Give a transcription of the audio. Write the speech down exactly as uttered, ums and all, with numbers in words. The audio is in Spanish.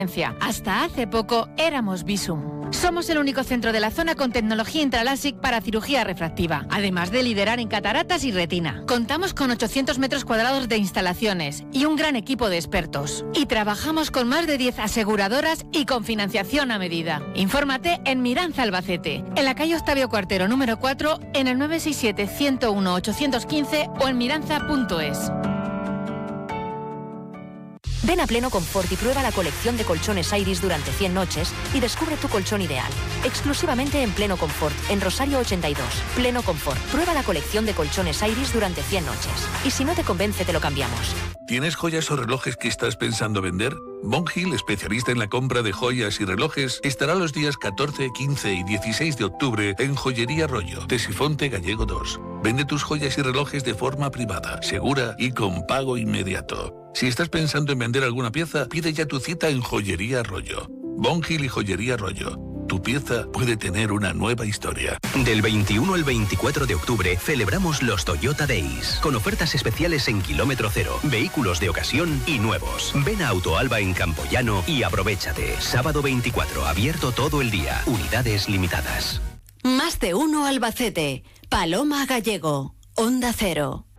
Hasta hace poco éramos Visum. Somos el único centro de la zona con tecnología intralásic para cirugía refractiva, además de liderar en cataratas y retina. Contamos con ochocientos metros cuadrados de instalaciones y un gran equipo de expertos. Y trabajamos con más de diez aseguradoras y con financiación a medida. Infórmate en Miranza Albacete, en la calle Octavio Cuartero número cuatro, en el nueve seis siete, ciento uno, ochocientos quince o en miranza punto es. Ven a Pleno Confort y prueba la colección de colchones Iris durante cien noches y descubre tu colchón ideal. Exclusivamente en Pleno Confort, en Rosario ochenta y dos. Pleno Confort. Prueba la colección de colchones Iris durante cien noches. Y si no te convence, te lo cambiamos. ¿Tienes joyas o relojes que estás pensando vender? Von Hill, especialista en la compra de joyas y relojes, estará los días catorce, quince y dieciséis de octubre en Joyería Rollo, Tesifonte Gallego dos. Vende tus joyas y relojes de forma privada, segura y con pago inmediato. Si estás pensando en vender alguna pieza, pide ya tu cita en Joyería Rollo. Von Hill y Joyería Rollo. Tu pieza puede tener una nueva historia. Del veintiuno al veinticuatro de octubre celebramos los Toyota Days, con ofertas especiales en kilómetro cero, vehículos de ocasión y nuevos. Ven a Autoalba en Campoyano y aprovéchate. Sábado veinticuatro, abierto todo el día. Unidades limitadas. Más de uno Albacete. Paloma Gallego. Onda Cero.